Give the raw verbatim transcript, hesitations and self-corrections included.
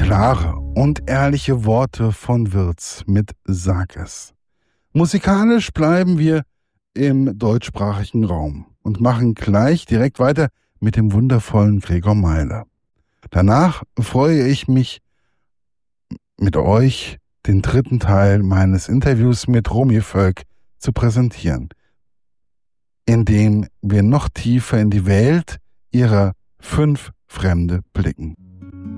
Klare und ehrliche Worte von Wirtz mit Sag es. Musikalisch bleiben wir im deutschsprachigen Raum und machen gleich direkt weiter mit dem wundervollen Gregor Meile. Danach freue ich mich mit euch, den dritten Teil meines Interviews mit Romy Völk zu präsentieren, in dem wir noch tiefer in die Welt ihrer fünf Fremde blicken.